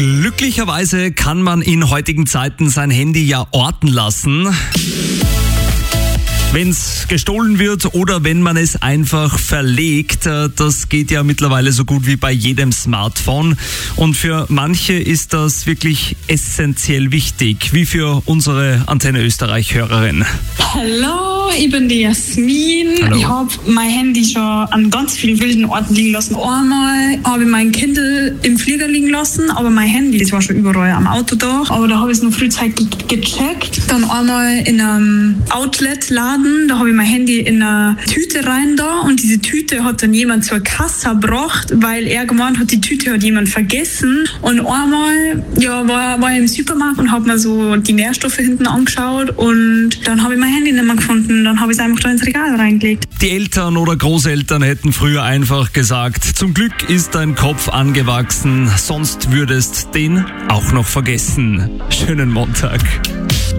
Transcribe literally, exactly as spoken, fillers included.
Glücklicherweise kann man in heutigen Zeiten sein Handy ja orten lassen. Wenn es gestohlen wird oder wenn man es einfach verlegt, das geht ja mittlerweile so gut wie bei jedem Smartphone. Und für manche ist das wirklich essentiell wichtig, wie für unsere Antenne Österreich-Hörerin. Hallo, ich bin die Jasmin. Hallo. Ich habe mein Handy schon an ganz vielen wilden Orten liegen lassen. Einmal habe ich mein Kindle im Flieger liegen lassen, aber mein Handy, das war schon überall am Auto da. Aber da habe ich es noch frühzeitig gecheckt. Dann einmal in einem Outlet-Laden. Da habe ich mein Handy in eine Tüte rein da und diese Tüte hat dann jemand zur Kasse gebracht, weil er gemeint hat, die Tüte hat jemand vergessen. Und einmal ja, war, war ich im Supermarkt und habe mir so die Nährstoffe hinten angeschaut und dann habe ich mein Handy nicht mehr gefunden. Dann habe ich es einfach da ins Regal reingelegt. Die Eltern oder Großeltern hätten früher einfach gesagt, zum Glück ist dein Kopf angewachsen, sonst würdest den auch noch vergessen. Schönen Montag.